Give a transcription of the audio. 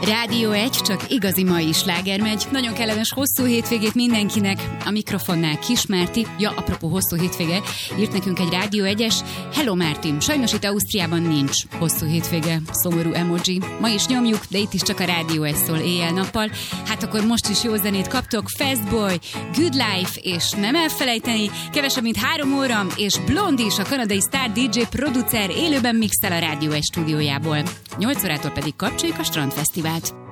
Rádió 1, csak igazi mai sláger megy. Nagyon kellemes hosszú hétvégét mindenkinek. A mikrofonnál Kis Márti. Ja, apropó hosszú hétvége, írt nekünk egy Rádió 1-es. Hello Mártin, sajnos itt Ausztriában nincs hosszú hétvége. Szomorú emoji. Ma is nyomjuk, de itt is csak a Rádió 1 szól éjjel-nappal. Hát akkor most is jó zenét kaptok. Fast Boy, Good Life, és nem elfelejteni, kevesebb mint 3 óra, és Blondie is, a kanadai sztár DJ producer élőben mixel a Rádió 1 stúdiójából. 8 órától pedig kapcsoljuk a Strandfesztivált.